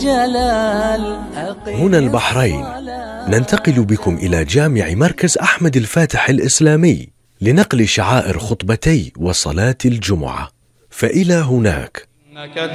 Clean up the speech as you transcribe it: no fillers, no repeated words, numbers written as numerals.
هنا البحرين. ننتقل بكم إلى جامع مركز أحمد الفاتح الإسلامي لنقل شعائر خطبتي وصلاة الجمعة، فإلى هناك.